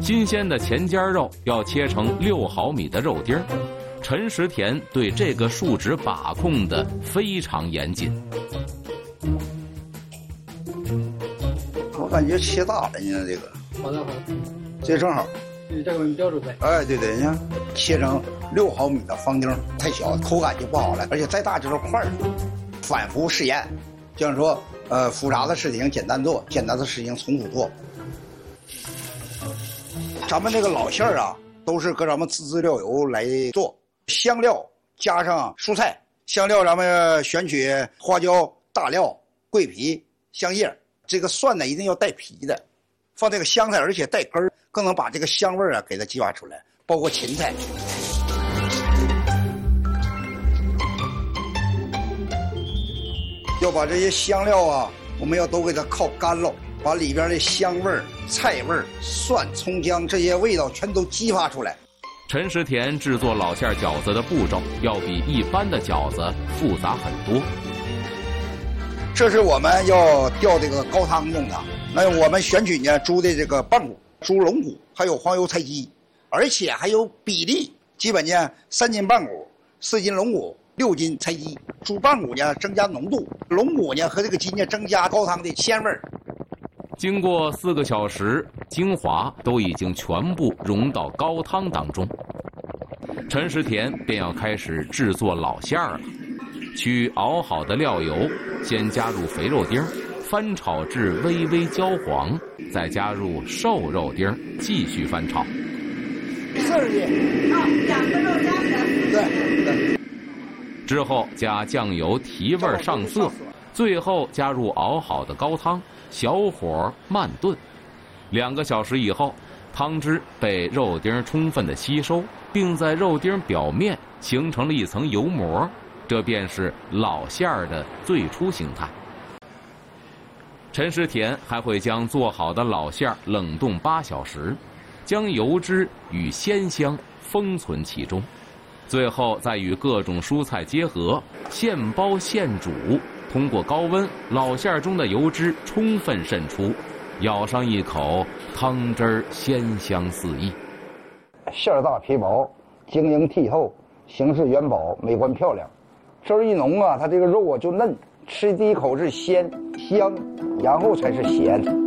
新鲜的前尖肉要切成6毫米的肉丁儿。陈石田对这个数值把控得非常严谨。 我感觉切大了，你看这个， 好的好， 这正好。 这个标准呗。 哎，对对，你看切成6毫米的方丁，太小口感就不好了，而且再大就是块儿。反复试验，就是说，复杂的事情简单做，简单的事情重复做。咱们这个老馅儿啊，都是搁咱们自制料油来做，香料加上蔬菜。香料咱们选取花椒、大料、桂皮、香叶。这个蒜呢一定要带皮的，放这个香菜，而且带根儿，更能把这个香味儿啊给它激发出来。包括芹菜。要把这些香料啊，我们要都给它靠干了，把里边的香味儿、菜味儿、蒜、葱姜这些味道全都激发出来。 陈石田制作老馅饺子的步骤要比一般的饺子复杂很多。 这是我们要吊这个高汤用的。那我们选取呢猪的这个棒骨、猪龙骨，还有黄油菜鸡，而且还有比例，基本呢3斤棒骨、4斤龙骨、6斤菜鸡。猪棒骨呢增加浓度，龙骨呢和这个鸡呢增加高汤的鲜味儿。 经过4个小时，精华都已经全部融到高汤当中，陈石田便要开始制作老馅儿了。取熬好的料油，先加入肥肉丁，翻炒至微微焦黄，再加入瘦肉丁，继续翻炒。 40斤啊，2个肉加起来。对。 之后加酱油提味上色，最后加入熬好的高汤，小火慢炖。2个小时以后，汤汁被肉丁充分的吸收，并在肉丁表面形成了一层油膜，这便是老馅儿的最初形态。陈石田还会将做好的老馅儿冷冻8小时，将油脂与鲜香封存其中。最后再与各种蔬菜结合，现包现煮，通过高温，老馅儿中的油脂充分渗出，咬上一口，汤汁儿鲜香四溢。 馅儿大皮薄，晶莹剔透，形式元宝，美观漂亮。汁儿一浓啊，它这个肉啊就嫩，吃第一口是鲜香，然后才是咸。